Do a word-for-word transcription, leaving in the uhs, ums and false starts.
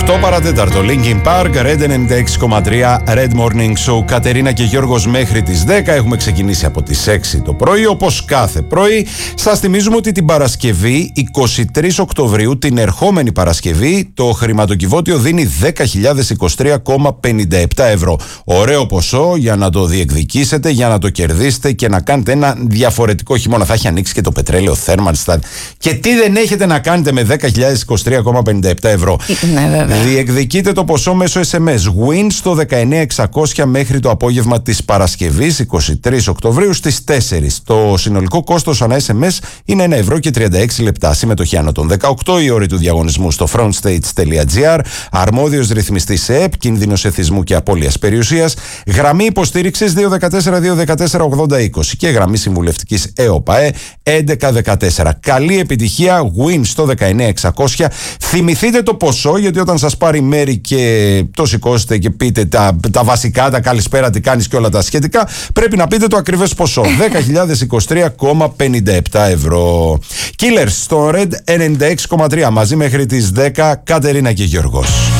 οκτώ παρατέταρτο, Linkin Park, Red ενενήντα έξι κόμμα τρία, Red Morning Show. Κατερίνα και Γιώργος μέχρι τις δέκα. Έχουμε ξεκινήσει από τις έξι το πρωί, όπως κάθε πρωί. Σας θυμίζουμε ότι την Παρασκευή, εικοστή τρίτη Οκτωβρίου, την ερχόμενη Παρασκευή, το χρηματοκιβώτιο δίνει δέκα χιλιάδες είκοσι τρία κόμμα πενήντα επτά ευρώ. Ωραίο ποσό για να το διεκδικήσετε, για να το κερδίσετε και να κάνετε ένα διαφορετικό χειμώνα. Θα έχει ανοίξει και το πετρέλαιο Thermal. Και τι δεν έχετε να κάνετε με δέκα χιλιάδες είκοσι τρία κόμμα πενήντα επτά ευρώ. Ναι, βέβαια. Διεκδικείτε το ποσό μέσω ες εμ ες Win στο δεκαεννιά εξακόσια μέχρι το απόγευμα της Παρασκευής εικοστή τρίτη Οκτωβρίου στις τέσσερις. Το συνολικό κόστος ανά ες εμ ες είναι ένα ευρώ και τριάντα έξι λεπτά. Συμμετοχή άνω των δεκαοκτώ. Η ώρη του διαγωνισμού στο frontstage τελεία τζι άρ. Αρμόδιος ρυθμιστής ΕΕΠ, κίνδυνος εθισμού και απώλειας περιουσίας. Γραμμή υποστήριξης δύο ένα τέσσερα δύο ένα τέσσερα ογδόντα είκοσι και γραμμή συμβουλευτικής ΕΟΠΑΕ έντεκα δεκατέσσερα. Καλή επιτυχία, Win στο δεκαεννιά εξακόσια. Θυμηθείτε το ποσό, γιατί όταν σας πάρει μέρη και το σηκώσετε και πείτε τα, τα βασικά, τα καλησπέρα, τι κάνεις και όλα τα σχετικά, πρέπει να πείτε το ακριβές ποσό. δέκα χιλιάδες είκοσι τρία κόμμα πενήντα επτά ευρώ. Killers στο Red ενενήντα έξι κόμμα τρία μαζί μέχρι τις δέκα, Κατερίνα και Γιώργος.